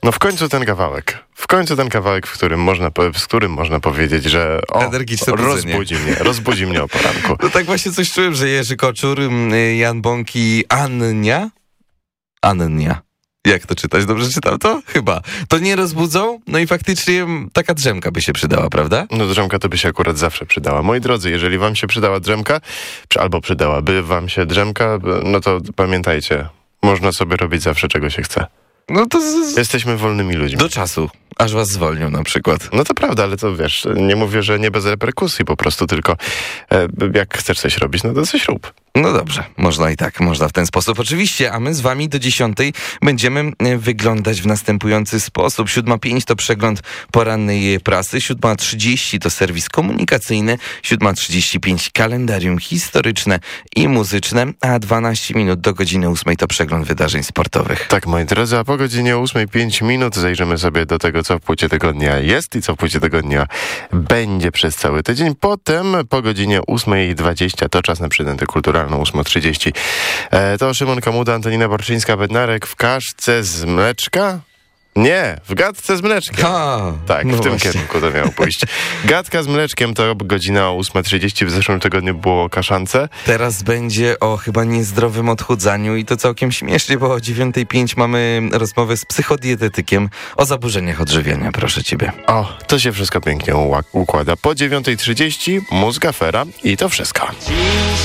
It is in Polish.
No w końcu ten kawałek. Z którym można powiedzieć, że energiczne rozbudzi mnie o poranku. No tak właśnie coś czułem, że Jerzy Koczur, Jan Bąk i Ania. Jak to czytać? Dobrze czytam to? Chyba. To nie rozbudzą? No i faktycznie taka drzemka by się przydała, prawda? No drzemka to by się akurat zawsze przydała. Moi drodzy, jeżeli wam się przydała drzemka, albo przydałaby wam się drzemka, no to pamiętajcie, można sobie robić zawsze czego się chce. No to jesteśmy wolnymi ludźmi. do czasu, aż was zwolnią na przykład. No to prawda, ale to wiesz, nie mówię, że nie bez reperkusji, po prostu tylko jak chcesz coś robić, no to coś rób. No dobrze, można i tak, można w ten sposób oczywiście, a my z wami do 10 będziemy wyglądać w następujący sposób. 7:05 to przegląd porannej prasy, 7:30 to serwis komunikacyjny, 7:35 kalendarium historyczne i muzyczne, a 12 minut do godziny 8 to przegląd wydarzeń sportowych. Tak, moi drodzy, a po godzinie 8:05 zajrzymy sobie do tego, co w płycie tygodnia jest i co w płycie tygodnia będzie przez cały tydzień. Potem po godzinie 8:20 to czas na przydętę kulturalną. 8:30. To Szymon Kamuda, Antonina Borczyńska-Bednarek w kaszce z mleczka? Nie, w gadce z mleczkiem. Tak, no w tym kierunku to miało pójść. Gadka z mleczkiem to godzina 8:30. W zeszłym tygodniu było o kaszance. Teraz będzie o chyba niezdrowym odchudzaniu i to całkiem śmiesznie, bo o 9:05 mamy rozmowę z psychodietetykiem o zaburzeniach odżywiania, proszę ciebie. O, to się wszystko pięknie układa. Po 9:30 mózg afera i to wszystko.